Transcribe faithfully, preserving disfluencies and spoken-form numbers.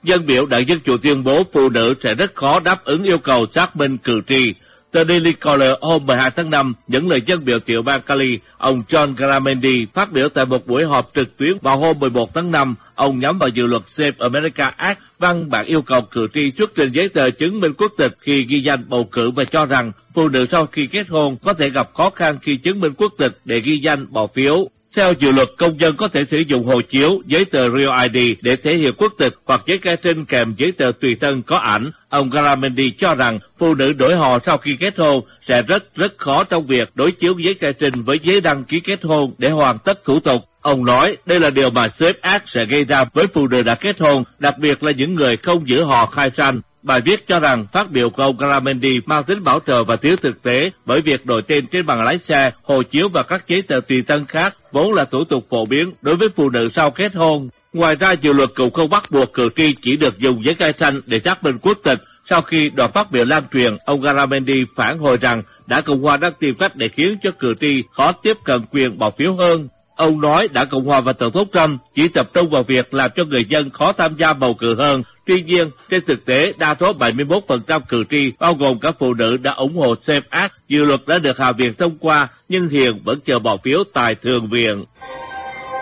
Dân biểu Đảng Dân Chủ tuyên bố phụ nữ sẽ rất khó đáp ứng yêu cầu xác minh cử tri. Tờ Daily Caller hôm mười hai tháng năm dẫn lời dân biểu tiểu bang Cali, ông John Garamendi phát biểu tại một buổi họp trực tuyến vào hôm mười một tháng năm. Ông nhắm vào dự luật Save America Act, văn bản yêu cầu cử tri xuất trình giấy tờ chứng minh quốc tịch khi ghi danh bầu cử và cho rằng phụ nữ sau khi kết hôn có thể gặp khó khăn khi chứng minh quốc tịch để ghi danh bỏ phiếu. Theo dự luật, công dân có thể sử dụng hộ chiếu, giấy tờ Real i đê để thể hiện quốc tịch hoặc giấy khai sinh kèm giấy tờ tùy thân có ảnh. Ông Garamendi cho rằng phụ nữ đổi họ sau khi kết hôn sẽ rất rất khó trong việc đối chiếu giấy khai sinh với giấy đăng ký kết hôn để hoàn tất thủ tục. Ông nói đây là điều mà Save Act sẽ gây ra với phụ nữ đã kết hôn, đặc biệt là những người không giữ họ khai sinh. Bài viết cho rằng phát biểu của ông Garamendi mang tính bảo trợ và thiếu thực tế bởi việc đổi tên trên bằng lái xe, hộ chiếu và các giấy tờ tùy thân khác vốn là thủ tục phổ biến đối với phụ nữ sau kết hôn. Ngoài ra, dự luật cũng không bắt buộc cử tri chỉ được dùng giấy khai sinh để xác minh quốc tịch. Sau khi đoạn phát biểu lan truyền, ông Garamendi phản hồi rằng Đảng Cộng hòa đang tìm cách để khiến cho cử tri khó tiếp cận quyền bỏ phiếu hơn. Ông nói Đảng Cộng hòa và Tổng thống Trump chỉ tập trung vào việc làm cho người dân khó tham gia bầu cử hơn. Tuy nhiên, trên thực tế, đa số bảy mươi mốt phần trăm cử tri, bao gồm cả phụ nữ, đã ủng hộ Save Act. Dự luật đã được Hạ viện thông qua, nhưng hiện vẫn chờ bỏ phiếu tại Thượng viện.